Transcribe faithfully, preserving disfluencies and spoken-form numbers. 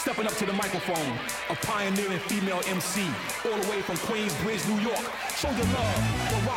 Stepping up to the microphone, a pioneering female M C, all the way from Queensbridge, New York. Show your love for